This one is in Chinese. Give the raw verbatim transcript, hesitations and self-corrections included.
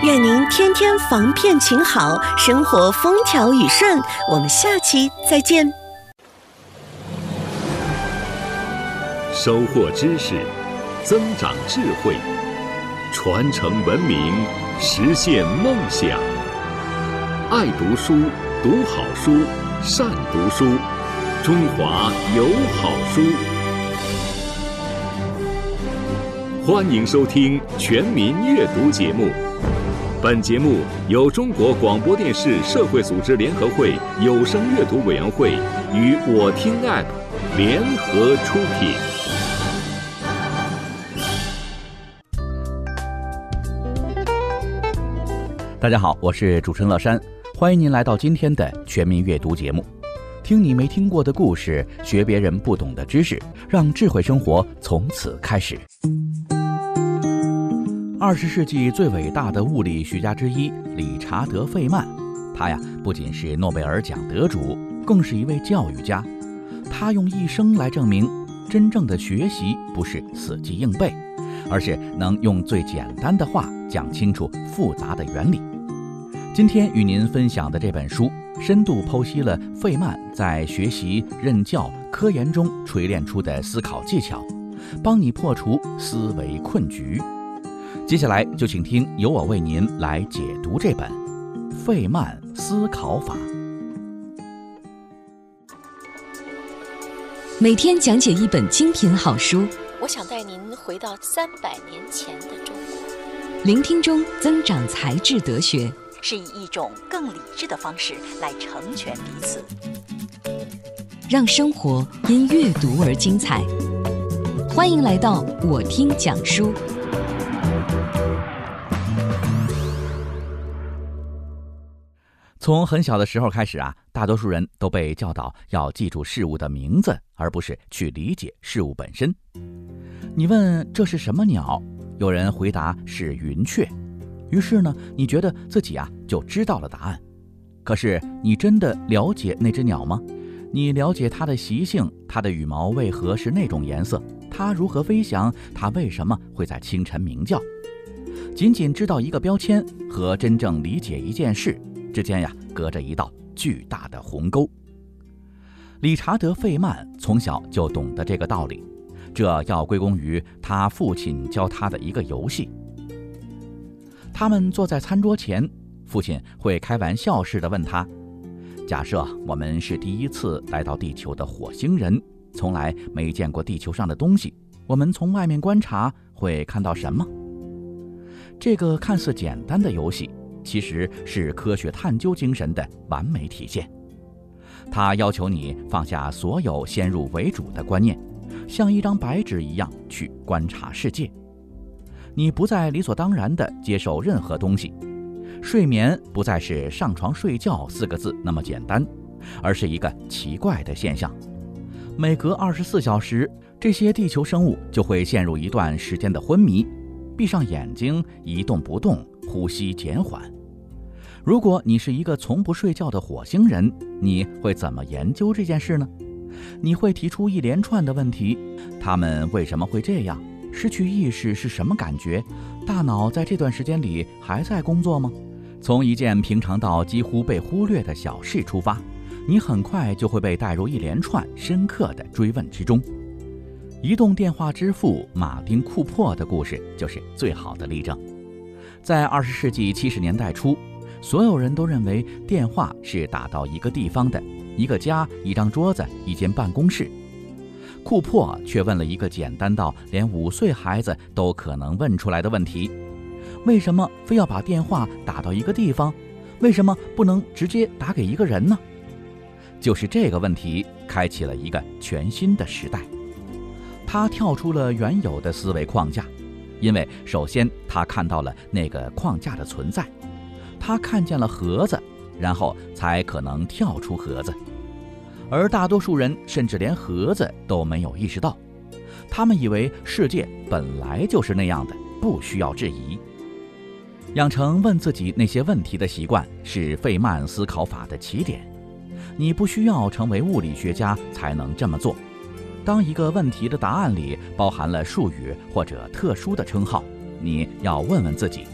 愿您天天防骗勤好，生活风调雨顺。我们下期再见。 收获知识，增长智慧，传承文明，实现梦想。爱读书，读好书，善读书，中华有好书。欢迎收听全民阅读节目。本节目由中国广播电视社会组织联合会有声阅读委员会与我听 App 联合出品。 大家好，我是主持人乐山，欢迎您来到今天的全民阅读节目。听你没听过的故事，学别人不懂的知识，让智慧生活从此开始。二十世纪最伟大的物理学家之一理查德·费曼，他呀不仅是诺贝尔奖得主，更是一位教育家。他用一生来证明，真正的学习不是死记硬背，而是能用最简单的话讲清楚复杂的原理。今天与您分享的这本书，深度剖析了费曼在学习、任教、科研中锤炼出的思考技巧，帮你破除思维困局。接下来就请听由我为您来解读这本《费曼思考法》。 每天讲解一本精品好书， 我想带您回到三百年前的中国， 聆听中增长才智德学， 是以一种更理智的方式来成全彼此， 让生活因阅读而精彩。欢迎来到我听讲书。 从很小的时候开始啊，大多数人都被教导要记住事物的名字，而不是去理解事物本身。你问这是什么鸟，有人回答是云雀，于是呢，你觉得自己啊就知道了答案。可是你真的了解那只鸟吗？你了解它的习性，它的羽毛为何是那种颜色，它如何飞翔，它为什么会在清晨鸣叫？仅仅知道一个标签和真正理解一件事之间呀，隔着一道巨大的鸿沟。理查德·费曼从小就懂得这个道理，这要归功于他父亲教他的一个游戏。他们坐在餐桌前，父亲会开玩笑似的问他：假设我们是第一次来到地球的火星人，从来没见过地球上的东西，我们从外面观察会看到什么？这个看似简单的游戏，其实是科学探究精神的完美体现。它要求你放下所有先入为主的观念，像一张白纸一样去观察世界。你不再理所当然地接受任何东西，睡眠不再是上床睡觉四个字那么简单，而是一个奇怪的现象。每隔二十四小时，这些地球生物就会陷入一段时间的昏迷，闭上眼睛，一动不动，呼吸减缓。如果你是一个从不睡觉的火星人，你会怎么研究这件事呢？你会提出一连串的问题：他们为什么会这样？失去意识是什么感觉？大脑在这段时间里还在工作吗？从一件平常到几乎被忽略的小事出发，你很快就会被带入一连串深刻的追问之中。移动电话之父马丁·库珀的故事就是最好的例证。在二十世纪七十年代初，所有人都认为电话是打到一个地方的，一个家，一张桌子，一间办公室。库珀却问了一个简单到连五岁孩子都可能问出来的问题：为什么非要把电话打到一个地方？为什么不能直接打给一个人呢？就是这个问题开启了一个全新的时代。他跳出了原有的思维框架，因为首先他看到了那个框架的存在，他看见了盒子，然后才可能跳出盒子。而大多数人甚至连盒子都没有意识到，他们以为世界本来就是那样的，不需要质疑。养成问自己那些问题的习惯是费曼思考法的起点。你不需要成为物理学家才能这么做。当一个问题的答案里包含了术语或者特殊的称号，你要问问自己，